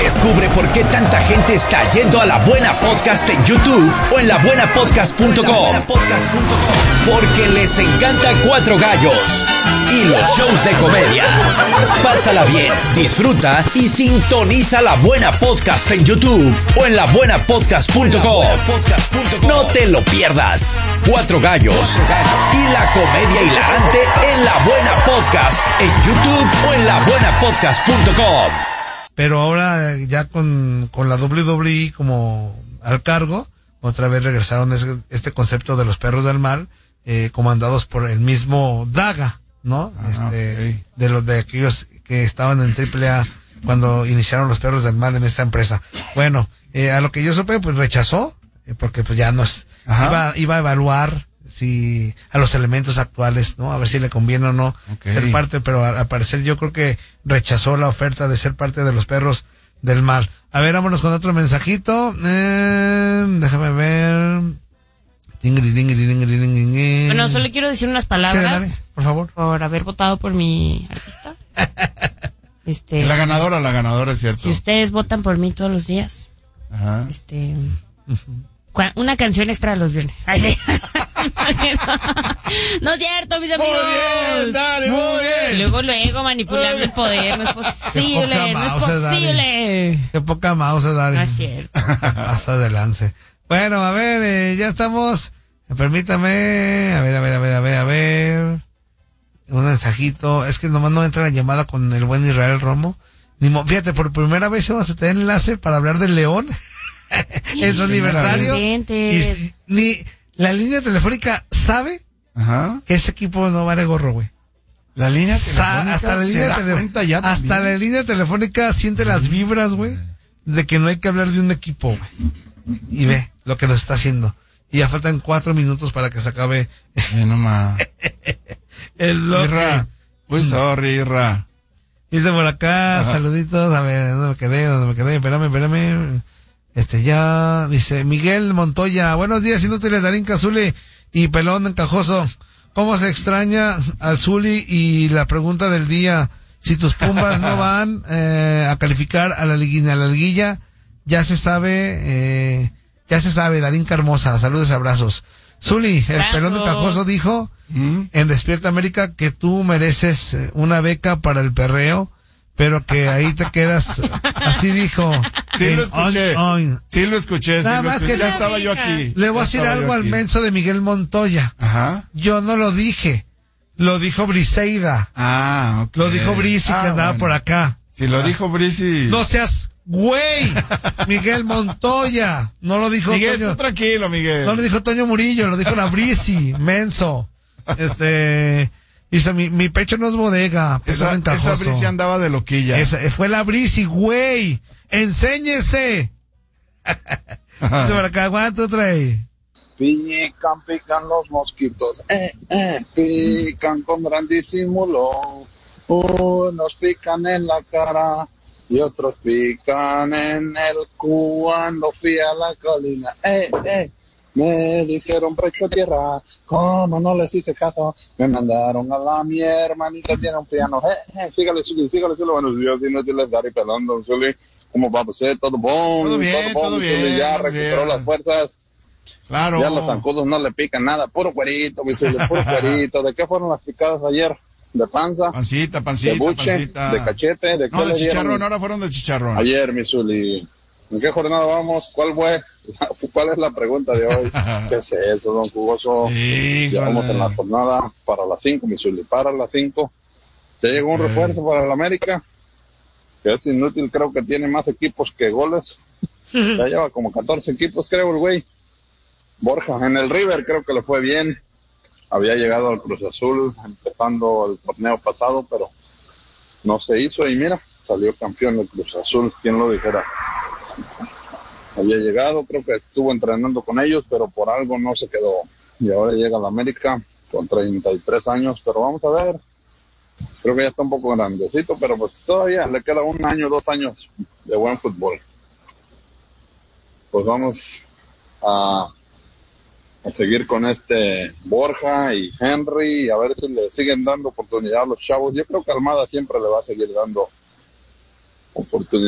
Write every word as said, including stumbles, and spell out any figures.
Descubre por qué tanta gente está yendo a La Buena Podcast en YouTube o en la buena podcast punto com. Porque les encanta Cuatro Gallos y los shows de comedia. Pásala bien, disfruta y sintoniza La Buena Podcast en YouTube o en la buena podcast punto com. No te lo pierdas. Cuatro Gallos y la comedia hilarante en La Buena Podcast en YouTube o en la buena podcast punto com. Pero ahora ya con, con la doble u doble u E como al cargo, otra vez regresaron ese, este concepto de los perros del mal, eh, comandados por el mismo Daga, ¿no? Ah, este, okay. De los de aquellos que estaban en triple A cuando iniciaron los perros del mal en esta empresa. Bueno, eh, a lo que yo supe, pues rechazó, eh, porque pues ya nos iba, iba a evaluar si a los elementos actuales, ¿no? A ver si le conviene o no okay. ser parte, pero al, al parecer yo creo que rechazó la oferta de ser parte de los perros del mal. A ver, vámonos con otro mensajito. Eh, déjame ver. Bueno, solo quiero decir unas palabras. Sí, dale, por favor. Por haber votado por mi artista. Este. La ganadora, la ganadora, es cierto. Si ustedes votan por mí todos los días. Ajá. Este. Una canción extra de los viernes. Ay, sí. No es cierto. No es cierto, mis amigos. Muy bien, Dari, muy bien. Luego, luego manipulando el poder. No es posible, no es posible. Dari. Qué poca mouse, Dari. No es cierto. Hasta adelante. Bueno, a ver, eh, ya estamos. Permítame. A ver, a ver, a ver, a ver, a ver. Un mensajito. Es que nomás no entra la llamada con el buen Israel Romo. Ni mo- Fíjate, por primera vez vamos a tener enlace para hablar del León. En su aniversario. Y ni la línea telefónica sabe Ajá. que ese equipo no vale gorro, güey. La línea telefónica hasta la se línea da tele- cuenta ya hasta también. la línea telefónica siente las vibras, güey, de que no hay que hablar de un equipo, güey. Y ve lo que nos está haciendo. Y ya faltan cuatro minutos para que se acabe. Eh, no más. El bloque. Irra. Uy, sorry, Irra. Dice por acá, Ajá. saluditos, a ver, ¿dónde me quedé? ¿Dónde me quedé? Espérame, espérame. Este ya, dice Miguel Montoya, buenos días, inútiles, Darín Cazuli y Pelón Encajoso. ¿Cómo se extraña al Zuli? Y la pregunta del día, si tus Pumas no van eh, a calificar a la liguilla, a la liguilla, ya se sabe, eh, ya se sabe, Darín Carmosa, saludos, abrazos. Zuli, el Brazo. Pelón Encajoso dijo ¿Mm? en Despierta América que tú mereces una beca para el perreo, pero que ahí te quedas, así dijo. Sí lo escuché, on, on. sí lo escuché, Nada sí lo más escuché. que Ya la estaba yo aquí. Le voy a Ya decir estaba algo yo al aquí. menso de Miguel Montoya. Ajá. Yo no lo dije, lo dijo Briseida. Ah, ok. Lo dijo Brisi Ah, que andaba bueno. por acá. Si lo dijo Brisi. No seas güey, Miguel Montoya. No lo dijo Miguel, Toño. tú tranquilo, Miguel. No lo dijo Toño Murillo, lo dijo la Brisi, menso. Este, dice, mi, mi pecho no es bodega. Esa, esa Brisi andaba de loquilla. Esa, fue la Brisi, güey. Enséñese. Dice por acá, aguanta otra ahí. Pican, pican los mosquitos, eh, eh, pican con gran disimulo. Unos pican en la cara y otros pican en el cuando fui a la colina. Eh, eh, me dijeron precho tierra, como no les hice caso, me mandaron a la mi hermanita tiene un piano. Eh, eh, sígale, Zuli, sígale, Zuli, buenos días, inútiles, Dari Pelón, don Zuli. ¿Cómo va usted? ¿Todo bon? Todo bien, bon, todo bien, Zuli, ya todo recuperó bien. las fuerzas. Claro. Ya los zancudos no le pican nada, puro cuerito, mi Zuli, puro cuerito. ¿De qué fueron las picadas ayer? ¿De panza? Pancita, pancita, ¿De buche? pancita. ¿De cachete? ¿De qué No, de le dieron? chicharrón, ahora fueron de chicharrón. Ayer, mi Zuli. ¿En qué jornada vamos? ¿Cuál fue? ¿Cuál es la pregunta de hoy? ¿Qué es eso, don Jugoso? Sí, Ya vamos en la jornada para las cinco, mi Zuli. Para las cinco. Ya llegó un refuerzo para el América, que es inútil, creo que tiene más equipos que goles. Ya lleva como catorce equipos, creo, el güey. Borja, en el River creo que le fue bien. Había llegado al Cruz Azul empezando el torneo pasado, pero no se hizo y mira, salió campeón el Cruz Azul, quién lo dijera. Había llegado, creo que estuvo entrenando con ellos, pero por algo no se quedó. Y ahora llega a la América con treinta y tres años, pero vamos a ver. Creo que ya está un poco grandecito, pero pues todavía le queda un año, dos años de buen fútbol. Pues vamos a, a seguir con este Borja y Henry y a ver si le siguen dando oportunidad a los chavos. Yo creo que Almada siempre le va a seguir dando oportunidad.